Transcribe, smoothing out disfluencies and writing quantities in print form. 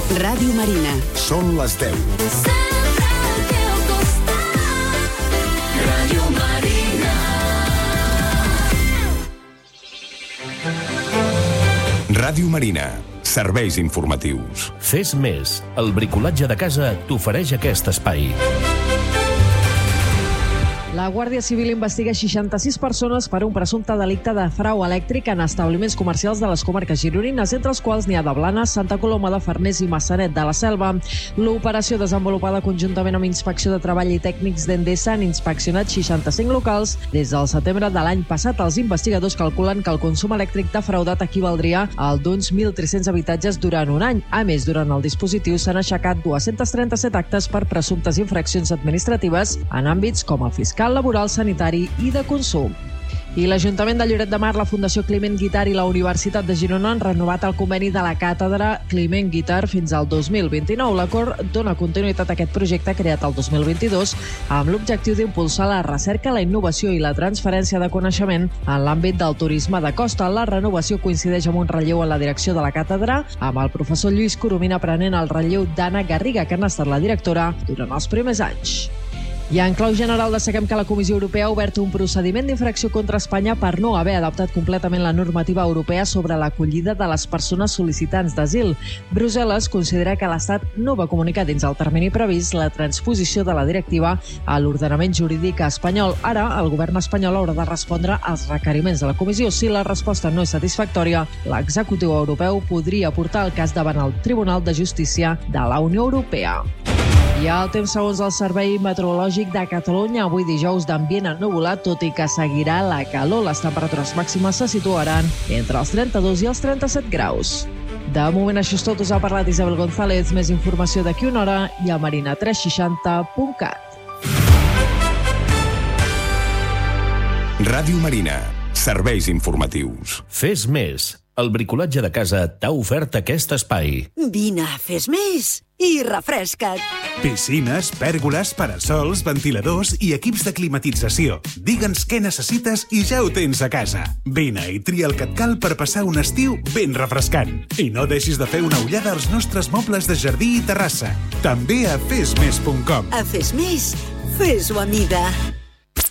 Ràdio Marina. Són les 10. Sempre al teu costat. Ràdio Marina. Ràdio Marina. Serveis informatius. Fes més. El bricolatge de casa t'ofereix aquest espai. La Guàrdia Civil investiga 66 persones per un presumpte delicte de frau elèctric en establiments comercials de les comarques gironines, entre els quals n'hi ha de Blanes, Santa Coloma de Farners i Massanet de la Selva. L'operació desenvolupada conjuntament amb Inspecció de Treball i tècnics d'Endesa han inspeccionat 65 locals. Des del setembre de l'any passat, els investigadors calculen que el consum elèctric defraudat equivaldria al d'uns 1.300 habitatges durant un any. A més, durant el dispositiu s'han aixecat 237 actes per presumptes infraccions administratives en àmbits com el fiscal, laboral, sanitari i de consum. I l'Ajuntament de Lloret de Mar, la Fundació Climent Guitar i la Universitat de Girona han renovat el conveni de la càtedra Climent Guitar fins al 2029. L'acord dona continuïtat a aquest projecte creat el 2022 amb l'objectiu d'impulsar la recerca, la innovació i la transferència de coneixement en l'àmbit del turisme de costa. La renovació coincideix amb un relleu en la direcció de la càtedra, amb el professor Lluís Coromina prenent el relleu d'Anna Garriga, que n'ha estat la directora durant els primers anys. I en clau general destaquem que la Comissió Europea ha obert un procediment d'infracció contra Espanya per no haver adaptat completament la normativa europea sobre l'acollida de les persones sol·licitants d'asil. Brussel·les considera que l'Estat no va comunicar dins el termini previst la transposició de la directiva a l'ordenament jurídic espanyol. Ara, el govern espanyol haurà de respondre als requeriments de la Comissió. Si la resposta no és satisfactòria, l'executiu europeu podria portar el cas davant el Tribunal de Justícia de la Unió Europea. I el temps segons el Servei Meteorològic de Catalunya. Avui dijous d'ambient ennuvolat, tot i que seguirà la calor. Les temperatures màximes se situaran entre els 32 i els 37 graus. De moment això és tot. Us ha parlat Isabel González. Més informació d'aquí una hora i a marina360.cat. Ràdio Marina. Serveis informatius. Fes més. El bricolatge de casa t'ha ofert aquest espai. Vine, fes més i refresca't. Piscines, pèrgoles, parasols, ventiladors i equips de climatització. Digue'ns què necessites i ja ho tens a casa. Vine i tria el que et cal per passar un estiu ben refrescant. I no deixis de fer una ullada als nostres mobles de jardí i terrassa. També a fesmes.com. A Fes Més, fes-ho a mida.